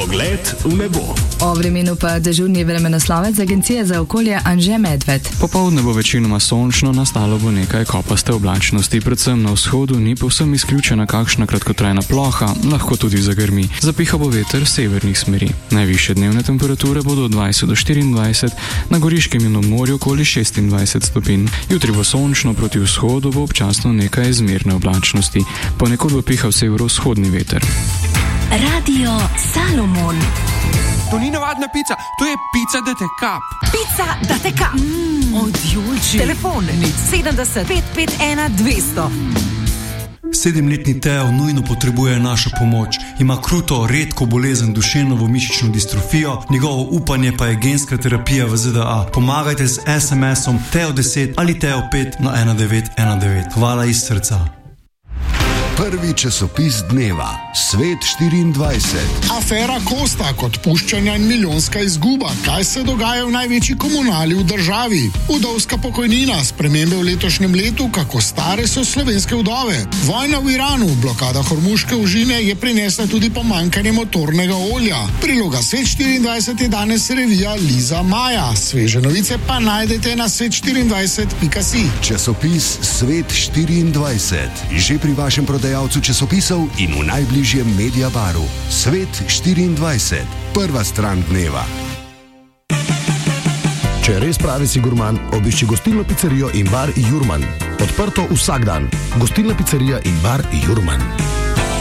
Pogled v nebo. O vremenu pa dežurni vremenoslovec Agencije za okolje Anže Medved. Popoldne bo večinoma sončno, nastalo bo nekaj kopaste oblačnosti, predvsem na vzhodu ni povsem izključena kakšna kratkotrajna ploha, lahko tudi zagrmi. Zapiha bo veter severnih smeri. Najvišje dnevne temperature bodo od 20 do 24, na Goriškem in obmorju okoli 26 stopinj. Jutri bo sončno, proti vzhodu bo občasno nekaj zmerne oblačnosti. Ponekod bo pihal severovzhodni veter. Radio Salomon. To ni navadna pica, to je pica, da te kap. Pica, da te kap. Odjoči. Telefon 70 551 200. 7-letni Teo nujno potrebuje našo pomoč. Ima kruto, redko bolezen duševno mišično distrofijo, njegovo upanje pa je genska terapija v ZDA. Pomagajte z SMS-om Teo10 ali Teo5 na 1919. Hvala iz srca. Prvi časopis dneva, Svet 24. Afera Kosta, odpuščanja in milijonska izguba. Kaj se dogaja v največji komunali v državi? Vdovska pokojnina, spremembe v letošnjem letu, kako stare so slovenske vdove. Vojna v Iranu, blokada Hormuške ožine je prinesla tudi pomanjkanje motornega olja. Priloga Svet 24 je danes revija Liza Maja. Sveže novice pa najdete na svet24.si. Časopis Svet 24. Že pri vašem prodajalcu časopisov in v najbližjem Mediabaru. Svet 24. Prva stran dneva. Če res pravi si gurman, obišči gostilno pizzerijo in bar Jurman. Odprto vsak dan. Gostilna pizzerija in bar Jurman.